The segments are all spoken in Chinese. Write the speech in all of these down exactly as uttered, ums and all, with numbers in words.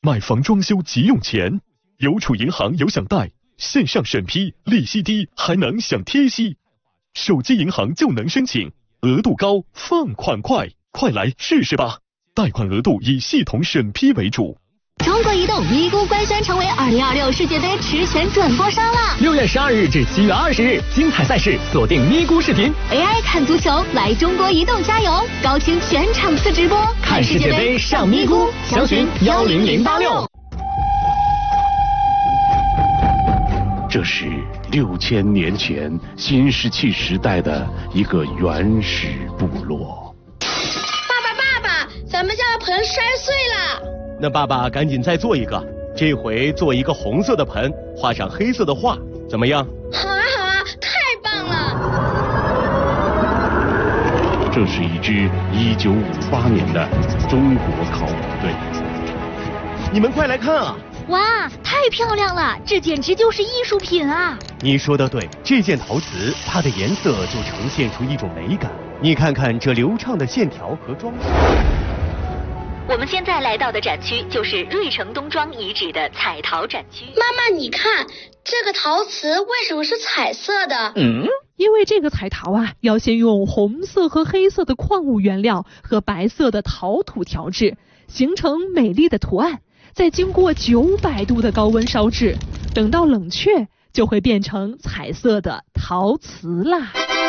买房装修急用钱，邮储银行有享贷，线上审批，利息低，还能享贴息。手机银行就能申请，额度高，放款快，快来试试吧！贷款额度以系统审批为主。 中国移动咪咕官宣成为二零二六世界杯实权转播商了。 六月十二日至七月二十日，精彩赛事锁定咪咕视频 ，A I 看足球，来中国移动加油！高清全场次直播， 看世界杯上咪咕，详询幺零零八六。 这是六千年前新石器时代的一个原始部落。 爸爸，爸爸，咱们家的盆摔碎了。 那爸爸赶紧再做一个，这回做一个红色的盆，画上黑色的画，怎么样？ 好啊好啊，太棒了！ 这是一支一九五八年的中国考古队。 你们快来看啊！ 哇，太漂亮了，这简直就是艺术品啊！ 你说的对，这件陶瓷它的颜色就呈现出一种美感。你看看这流畅的线条和装饰。 我们现在来到的展区就是芮城东庄遗址的彩陶展区。 妈妈，你看这个陶瓷为什么是彩色的？ 嗯，因为这个彩陶啊，要先用红色和黑色的矿物原料和白色的陶土调制，形成美丽的图案，再经过九百度的高温烧制，等到冷却就会变成彩色的陶瓷啦。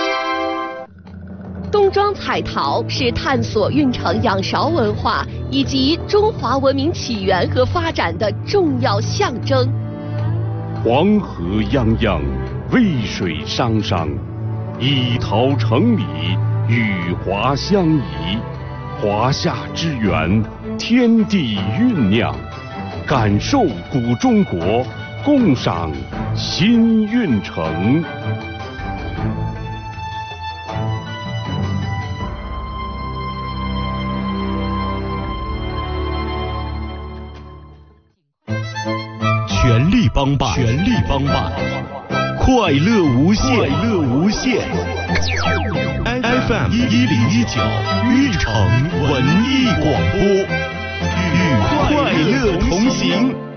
东庄彩陶是探索运城仰韶文化以及中华文明起源和发展的重要象征。 黄河泱泱，渭水汤汤，以陶成礼，与华相宜。华夏之源，天地酝酿，感受古中国，共赏新运城。 全力帮办，全力帮办，快乐无限，快乐无限。F M 一零一九，芮城文艺广播，与快乐同行。